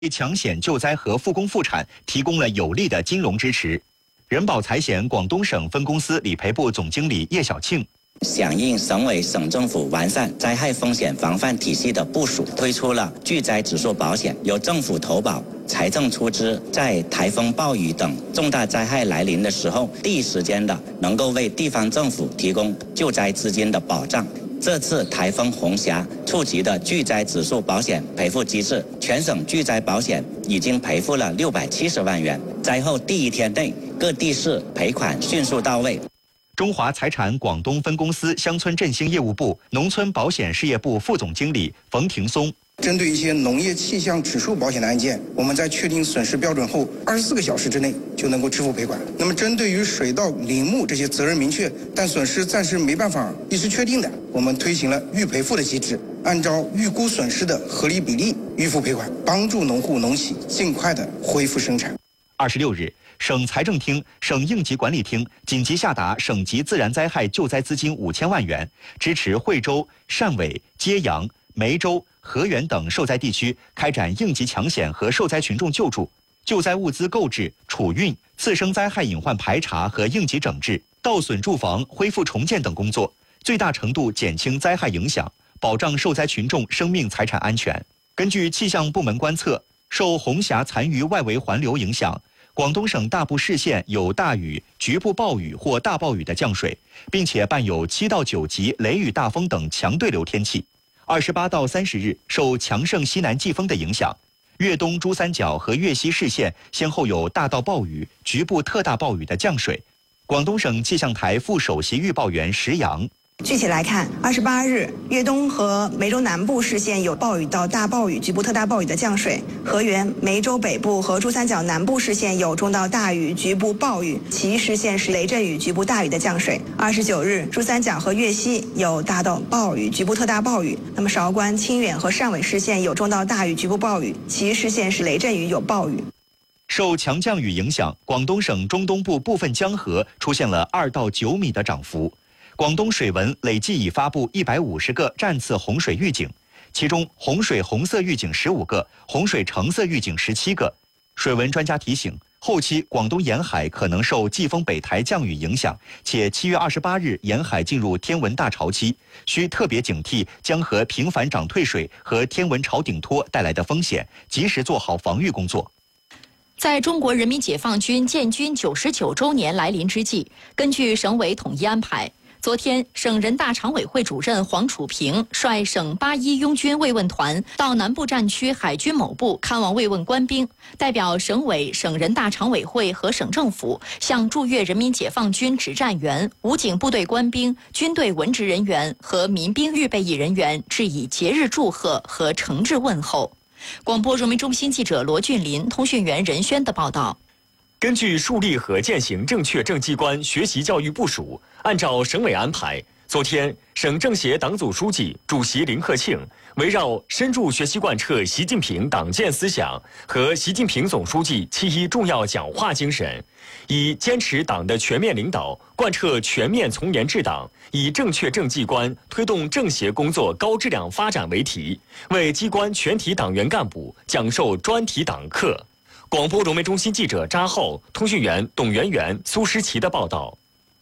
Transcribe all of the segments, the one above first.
为抢险救灾和复工复产提供了有力的金融支持。人保财险广东省分公司理赔部总经理叶小庆。 响应省委省政府完善灾害风险防范体系的部署，推出了巨灾指数保险，由政府投保，财政出资，在台风、暴雨等重大灾害来临的时候，第一时间的能够为地方政府提供救灾资金的保障。这次台风红霞触及的巨灾指数保险赔付机制，全省巨灾保险已经赔付了670万元，灾后第1天内各地市赔款迅速到位。 中华财产广东分公司乡村振兴业务部农村保险事业部副总经理冯庭松。 针对一些农业气象指数保险的案件，我们在确定损失标准后24个小时之内就能够支付赔款。那么针对于水稻、林木这些责任明确但损失暂时没办法一时确定的，我们推行了预赔付的机制，按照预估损失的合理比例预付赔款，帮助农户农企尽快的恢复生产。 26日，省财政厅、省应急管理厅紧急下达省级自然灾害救灾资金5000万元，支持惠州、汕尾、揭阳、梅州、河源等受灾地区开展应急抢险和受灾群众救助、救灾物资购置、储运、次生灾害隐患排查和应急整治、盗损住房恢复重建等工作，最大程度减轻灾害影响，保障受灾群众生命财产安全。根据气象部门观测，受红霞残余外围环流影响，广东省大部市县有大雨、局部暴雨或大暴雨的降水，并且伴有7到9级雷雨大风等强对流天气。28到30日，受强盛西南季风的影响，粤东珠三角和粤西市县先后有大到暴雨、局部特大暴雨的降水。广东省气象台副首席预报员石阳。 具体来看，28日，粤东和梅州南部市县有暴雨到大暴雨、局部特大暴雨的降水；河源、梅州北部和珠三角南部市县有中到大雨、局部暴雨，其余市县是雷阵雨、局部大雨的降水。29日，珠三角和粤西有大到暴雨、局部特大暴雨；那么韶关、清远和汕尾市县有中到大雨、局部暴雨，其余市县是雷阵雨有暴雨。 受强降雨影响，广东省中东部部分江河出现了2到9米的涨幅。广东水文累计已发布150个战次洪水预警，其中洪水红色预警15个，洪水橙色预警17个。水文专家提醒，后期广东沿海可能受季风北台降雨影响，且7月28日沿海进入天文大潮期，需特别警惕江河频繁涨退水和天文潮顶托带来的风险，及时做好防御工作。 在中国人民解放军建军99周年来临之际，根据省委统一安排，昨天，省人大常委会主任黄楚平率省81拥军慰问团到南部战区海军某部看望慰问官兵，代表省委、省人大常委会和省政府向驻粤人民解放军指战员、武警部队官兵、军队文职人员和民兵预备役人员致以节日祝贺和诚挚问候。广播人民中心记者罗俊林、通讯员任轩的报道。 根据树立和践行正确政机关学习教育部署，按照省委安排，昨天，省政协党组书记、主席林鹤庆围绕深入学习贯彻习近平党建思想和习近平总书记7.1重要讲话精神，以坚持党的全面领导，贯彻全面从严治党，以正确政绩观推动政协工作高质量发展为题，为机关全体党员干部讲授专题党课。广播融媒中心记者扎浩、通讯员董媛媛、苏诗琪的报道。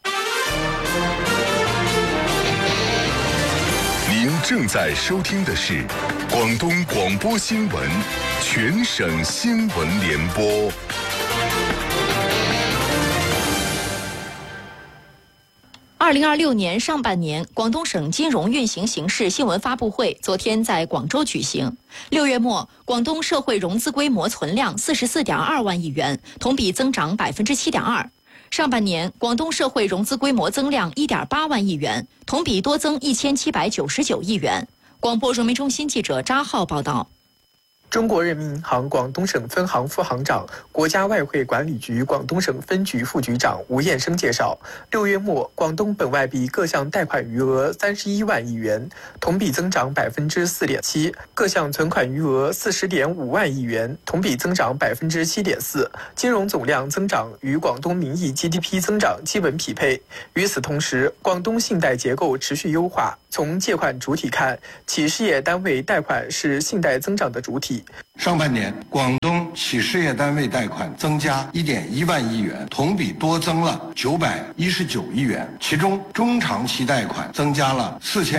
您正在收听的是广东广播新闻全省新闻联播。 2026年上半年，广东省金融运行形势新闻发布会昨天在广州举行。6月末，广东社会融资规模存量44.2万亿元，同比增长7.2%。上半年，广东社会融资规模增量1.8万亿元，同比多增1799亿元。广播人民中心记者扎浩报道。 中国人民银行广东省分行副行长、国家外汇管理局广东省分局副局长吴彦生介绍，6月末，广东本外币各项贷款余额31万亿元，同比增长4.7%；各项存款余额40.5万亿元，同比增长7.4%。金融总量增长与广东名义 GDP 增长基本匹配。与此同时，广东信贷结构持续优化。从借款主体看，企事业单位贷款是信贷增长的主体。 亿。 上半年，广东企事业单位贷款增加1.1万亿元，同比多增了919亿元，其中中长期贷款增加了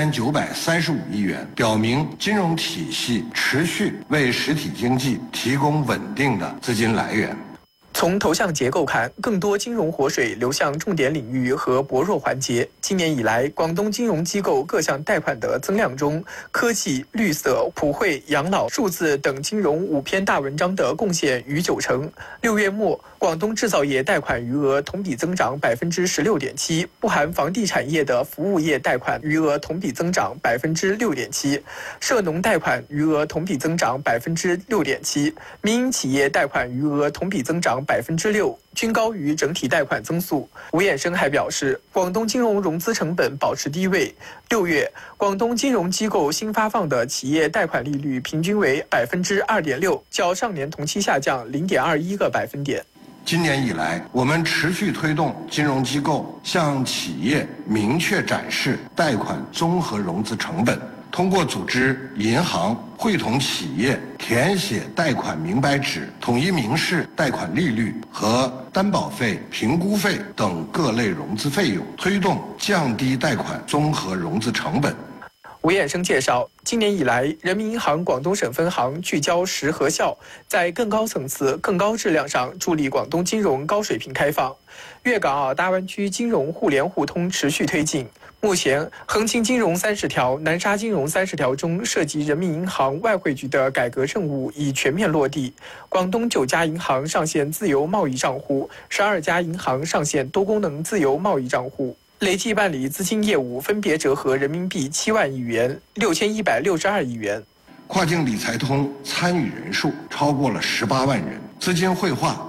4935亿元，表明金融体系持续为实体经济提供稳定的资金来源。 从头项结构看，更多金融活水流向重点领域和薄弱环节。今年以来，广东金融机构各项贷款的增量中，科技、绿色、普惠、养老、数字等金融5篇大文章的贡献逾90%。6月末，广东制造业贷款余额同比增长16.7%，不含房地产业的服务业贷款余额同比增长6.7%，涉农贷款余额同比增长6.7%，民营企业贷款余额同比增长6%，均高于整体贷款增速。吴衍生还表示，广东金融融资成本保持低位。6月，广东金融机构新发放的企业贷款利率平均为2.6%，较上年同期下降0.21个百分点。 今年以来，我们持续推动金融机构向企业明确展示贷款综合融资成本，通过组织银行会同企业填写贷款明白纸，统一明示贷款利率和担保费、评估费等各类融资费用，推动降低贷款综合融资成本。 吴衍生介绍，今年以来，人民银行广东省分行聚焦实和效，在更高层次、更高质量上助力广东金融高水平开放。粤港澳大湾区金融互联互通持续推进。目前，横琴金融30条、南沙金融30条中涉及人民银行、外汇局的改革任务已全面落地。广东9家银行上线自由贸易账户，12家银行上线多功能自由贸易账户。累计办理资金业务分别折合人民币7万亿元、6162亿元。 跨境理财通参与人数超过了18万人，资金汇化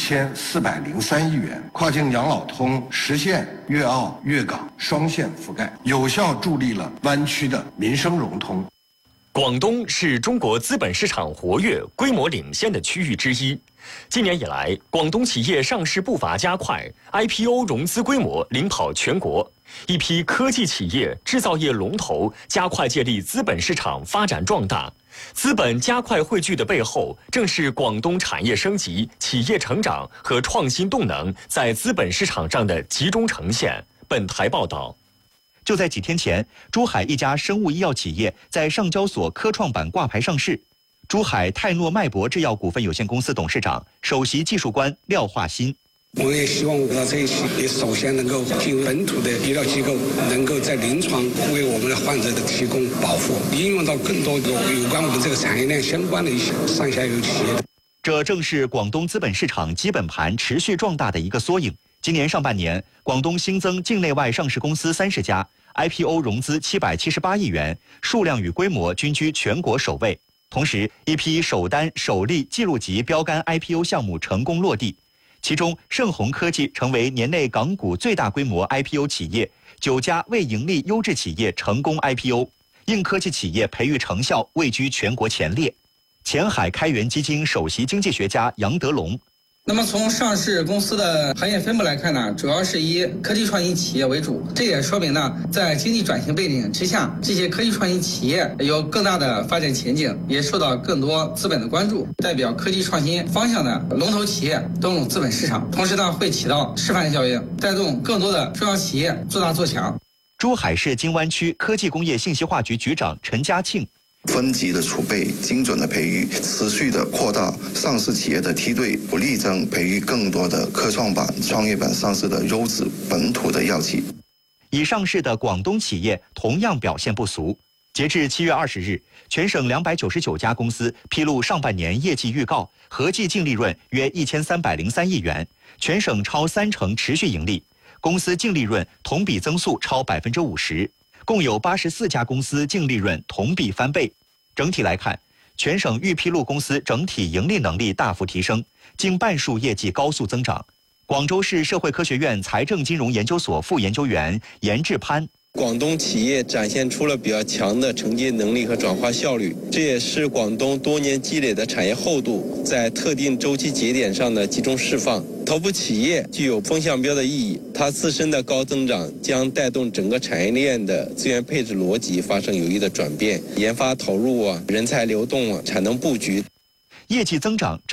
1403亿元。跨境养老通实现粤澳粤港双线覆盖，有效助力了湾区的民生融通。 广东是中国资本市场活跃、规模领先的区域之一。今年以来，广东企业上市步伐加快 ，IPO 融资规模领跑全国。一批科技企业、制造业龙头加快借力资本市场发展壮大。资本加快汇聚的背后，正是广东产业升级、企业成长和创新动能在资本市场上的集中呈现。本台报道。 就在几天前，珠海一家生物医药企业在上交所科创板挂牌上市。珠海泰诺迈博制药股份有限公司董事长、首席技术官廖化新。 我也希望这一期也首先能够进入本土的医疗机构，能够在临床为我们的患者的提供保护，应用到更多有关我们这个产业链相关的一些上下游企业。 这正是广东资本市场基本盘持续壮大的一个缩影。今年上半年，广东新增境内外上市公司30家 ，IPO 融资778亿元，数量与规模均居全国首位。同时，一批首单、首例纪录级标杆 IPO 项目成功落地，其中盛虹科技成为年内港股最大规模 IPO 企业，9家未盈利优质企业成功 IPO， 硬科技企业培育成效位居全国前列。前海开源基金首席经济学家杨德龙。 那么从上市公司的行业分布来看呢，主要是以科技创新企业为主。这也说明呢，在经济转型背景之下，这些科技创新企业有更大的发展前景，也受到更多资本的关注。代表科技创新方向的龙头企业登陆资本市场，同时呢，会起到示范效应，带动更多的中小企业做大做强。 珠海市金湾区科技工业信息化局局长陈家庆。 分级的储备，精准的培育，持续的扩大上市企业的梯队，不力争培育更多的科创板、创业板上市的优质本土的药企。 已上市的广东企业同样表现不俗。截至7月20日，全省299家公司披露上半年业绩预告，合计净利润约1303亿元，全省超30%持续盈利，公司净利润同比增速超50%。共有84家公司净利润同比翻倍。整体来看，全省预披露公司整体盈利能力大幅提升，近半数业绩高速增长。广州市社会科学院财政金融研究所副研究员严志攀。 广东企业展现出了比较强的承接能力和转化效率，这也是广东多年积累的产业厚度在特定周期节点上的集中释放。 头部企业具有风向标的意义，它自身的高增长将带动整个产业链的资源配置逻辑发生有益的转变，研发投入人才流动产能布局， 业绩增长。